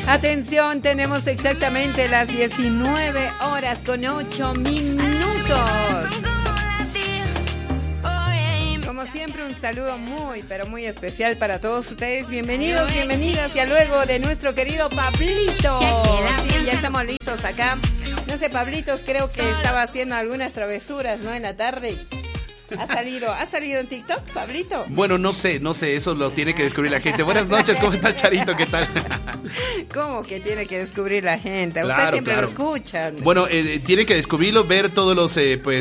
Atención, tenemos exactamente las 19 horas con 8 minutos. Como siempre, un saludo muy, pero muy especial para todos ustedes. Bienvenidos, bienvenidas. Y luego de nuestro querido Pablito. Sí, ya estamos listos acá. No sé, Pablito, creo que estaba haciendo algunas travesuras, ¿no? En la tarde. ¿Ha salido en TikTok, Pablito? Bueno, no sé, eso lo tiene que descubrir la gente. Buenas noches, ¿cómo está Charito? ¿Qué tal? ¿Cómo que tiene que descubrir la gente? Usted siempre lo escucha. Bueno, tiene que descubrirlo, ver todos los,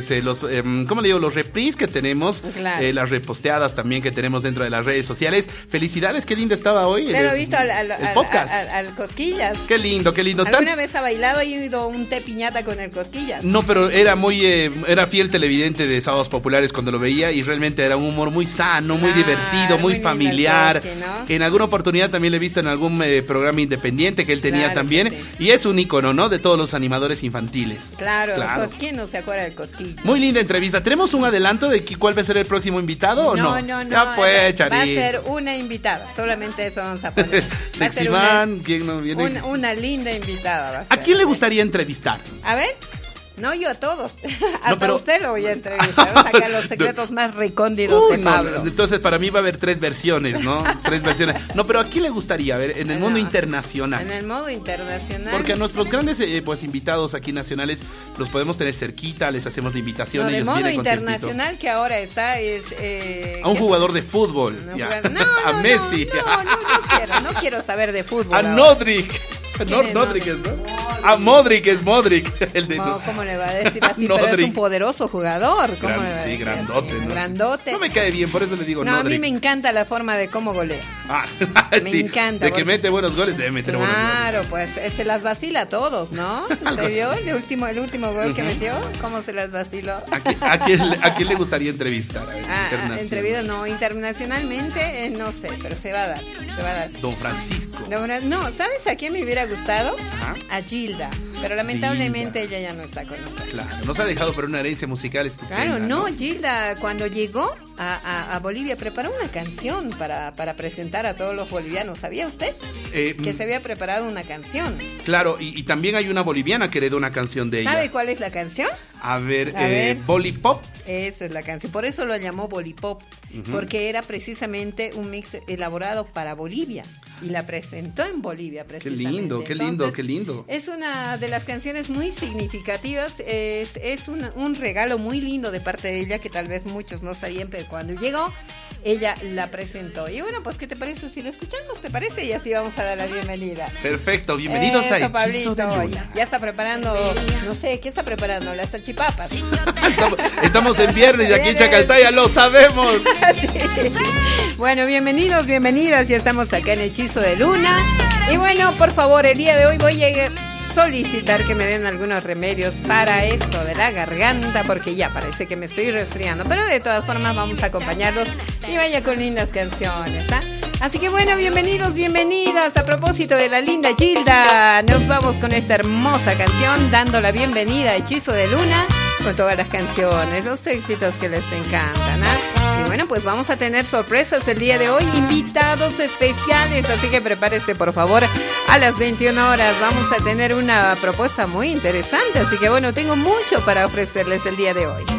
¿cómo le digo? Los reprises que tenemos, claro. Las reposteadas también que tenemos dentro de las redes sociales. Felicidades, qué linda estaba hoy. Te lo he visto al podcast. Al Cosquillas. Qué lindo. ¿Alguna vez ha bailado y ido un té piñata con el Cosquillas? No, pero era fiel televidente de Sábados Populares cuando lo veía y realmente era un humor muy sano, muy divertido, muy familiar. Cosqui, ¿no? En alguna oportunidad también le he visto en algún programa independiente que él tenía también. Sí. Y es un ícono, ¿no? De todos los animadores infantiles. Claro. ¿Quién no se acuerda del Cosquillo? Muy linda entrevista. ¿Tenemos un adelanto de cuál va a ser el próximo invitado o no? No. Ya pues, Chari. Va a ser una invitada, solamente eso vamos a poner. Sexy Man, ¿quién no viene? Una linda invitada va a ser. ¿A quién le gustaría entrevistar? A ver. No, yo a todos. Hasta usted lo voy a entrevistar. Vamos a sacar los secretos más recónditos de Pablo. Entonces, para mí va a haber 3 versiones, ¿no? 3 versiones. No, pero ¿a quién le gustaría? A ver, en el mundo internacional. En el modo internacional. Porque a nuestros grandes invitados aquí nacionales los podemos tener cerquita, les hacemos la invitación. No, el modo internacional que ahora está es... a un jugador de fútbol. A Messi. No quiero saber de fútbol. A Modric. Modric es, ¿no? A Modric es Modric. ¿Cómo le va a decir así? Pero es un poderoso jugador. ¿Cómo le va a decir grandote, así? ¿no? Grandote. No me cae bien, por eso le digo Modric. A mí me encanta la forma de cómo golea. Me encanta. De que mete buenos goles, debe meter buenos goles. Claro, pues se las vacila a todos, ¿no? ¿Se vio el último gol que metió? ¿Cómo se las vaciló? ¿A quién le gustaría entrevistar? Internacionalmente, no sé, pero se va a dar. Don Francisco. No, ¿sabes a quién me hubiera gustado? A Gilda, pero lamentablemente ella ya no está con nosotros. Claro, nos ha dejado por una herencia musical estupenda. Claro, no, Gilda cuando llegó a Bolivia preparó una canción para presentar a todos los bolivianos. ¿Sabía usted? Que se había preparado una canción. Claro, y también hay una boliviana que heredó una canción de ella. ¿Sabe cuál es la canción? A ver, Bolipop. Esa es la canción, por eso lo llamó Bolipop, porque era precisamente un mix elaborado para Bolivia y la presentó en Bolivia precisamente. Qué lindo. Es una de las canciones muy significativas, es un regalo muy lindo de parte de ella que tal vez muchos no sabían, pero cuando llegó ella la presentó. Y bueno, pues ¿qué te parece si lo escuchamos? ¿Te parece? Y así vamos a dar la bienvenida. Perfecto, bienvenidos a Hechizo de Luna. Ya está preparando, no sé, ¿qué está preparando? Las salchipapas. Estamos en viernes y aquí en Chacaltaya lo sabemos. Sí. Bueno, bienvenidos, bienvenidas, ya estamos acá en Hechizo de Luna. Y bueno, por favor, el día de hoy voy a solicitar que me den algunos remedios para esto de la garganta, porque ya parece que me estoy resfriando, pero de todas formas vamos a acompañarlos y vaya con lindas canciones, ¿ah? Así que bueno, bienvenidos, bienvenidas. A propósito de la linda Gilda, nos vamos con esta hermosa canción, dando la bienvenida a Hechizo de Luna, con todas las canciones, los éxitos que les encantan, ¿ah? Y bueno, pues vamos a tener sorpresas el día de hoy, invitados especiales, así que prepárese por favor. A las 21 horas vamos a tener una propuesta muy interesante, así que bueno, tengo mucho para ofrecerles el día de hoy.